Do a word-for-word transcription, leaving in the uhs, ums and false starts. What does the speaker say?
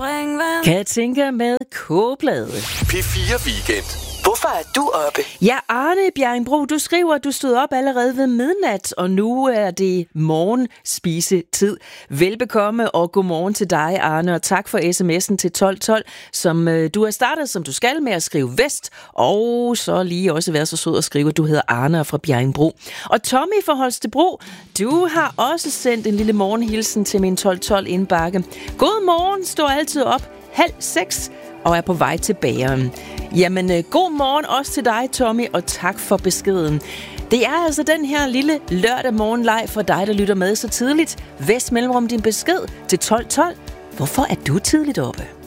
springvand. Katinka med K-blade. P fire Weekend. Hvorfor er du oppe? Ja, Arne Bjerringbro, du skriver, at du stod op allerede ved midnat, og nu er det morgenspisetid. Velbekomme og godmorgen til dig, Arne, og tak for sms'en til tolv tolv, som øh, du har startet, som du skal, med at skrive vest, og så lige også være så sød at skrive, at du hedder Arne fra Bjerringbro. Og Tommy fra Holstebro, du har også sendt en lille morgenhilsen til min tolv tolv indbakke. God morgen, står altid op halv seks og er på vej til bageren. Jamen, øh, god morgen også til dig, Tommy, og tak for beskeden. Det er altså den her lille lørdag morgenleg for dig, der lytter med så tidligt. Vest mellemrum din besked til tolv tolv. Hvorfor er du tidligt oppe?